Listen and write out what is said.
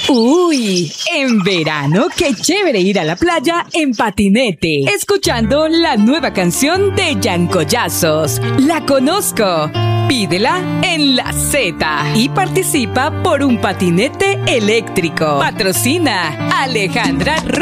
Uy, en verano, qué chévere ir a la playa en patinete, escuchando la nueva canción de Yancollazos. La conozco. Pídela en La Z y participa por un patinete eléctrico. Patrocina Alejandra